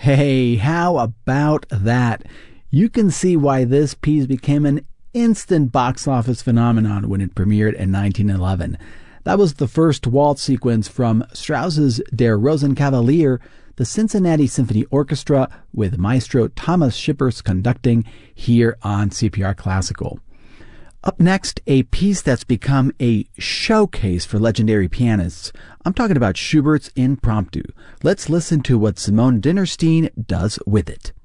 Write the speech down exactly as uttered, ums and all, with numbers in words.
Hey, how about that? You can see why this piece became an instant box office phenomenon when it premiered in nineteen eleven. That was the first waltz sequence from Strauss's Der Rosenkavalier, the Cincinnati Symphony Orchestra, with Maestro Thomas Shippers conducting here on C P R Classical. Up next, a piece that's become a showcase for legendary pianists. I'm talking about Schubert's Impromptu. Let's listen to what Simone Dinnerstein does with it.